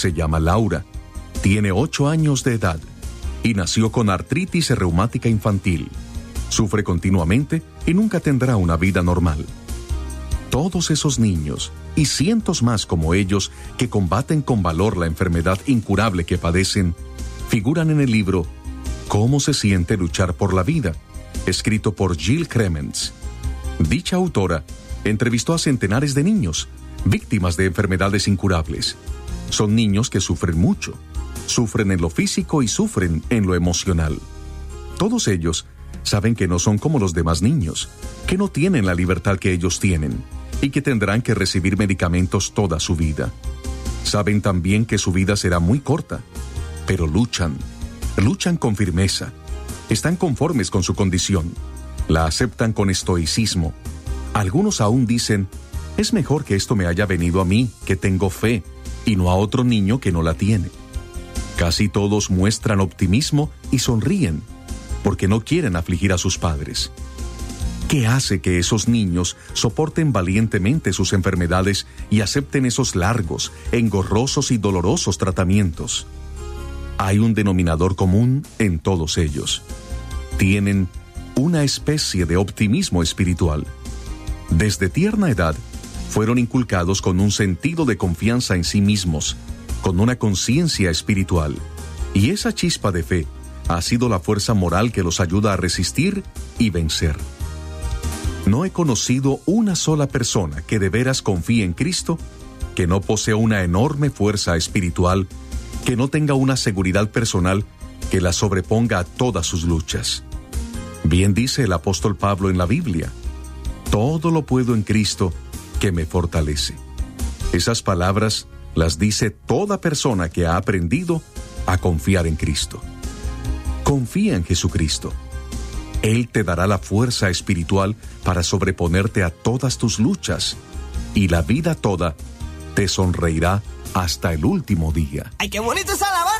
Se llama Laura, tiene 8 años de edad y nació con artritis reumática infantil. Sufre continuamente y nunca tendrá una vida normal. Todos esos niños y cientos más como ellos que combaten con valor la enfermedad incurable que padecen, figuran en el libro ¿Cómo se siente luchar por la vida?, escrito por Jill Kremens. Dicha autora entrevistó a centenares de niños, víctimas de enfermedades incurables. Son niños que sufren mucho, sufren en lo físico y sufren en lo emocional. Todos ellos saben que no son como los demás niños, que no tienen la libertad que ellos tienen y que tendrán que recibir medicamentos toda su vida. Saben también que su vida será muy corta, pero luchan con firmeza, están conformes con su condición, la aceptan con estoicismo. Algunos aún dicen, es mejor que esto me haya venido a mí, que tengo fe, y no a otro niño que no la tiene. Casi todos muestran optimismo y sonríen, porque no quieren afligir a sus padres. ¿Qué hace que esos niños soporten valientemente sus enfermedades y acepten esos largos, engorrosos y dolorosos tratamientos? Hay un denominador común en todos ellos. Tienen una especie de optimismo espiritual. Desde tierna edad, fueron inculcados con un sentido de confianza en sí mismos, con una conciencia espiritual. Y esa chispa de fe ha sido la fuerza moral que los ayuda a resistir y vencer. No he conocido una sola persona que de veras confíe en Cristo, que no posea una enorme fuerza espiritual, que no tenga una seguridad personal que la sobreponga a todas sus luchas. Bien dice el apóstol Pablo en la Biblia, todo lo puedo en Cristo que me fortalece. Esas palabras las dice toda persona que ha aprendido a confiar en Cristo. Confía en Jesucristo. Él te dará la fuerza espiritual para sobreponerte a todas tus luchas, y la vida toda te sonreirá hasta el último día. ¡Ay, qué bonito es alabar!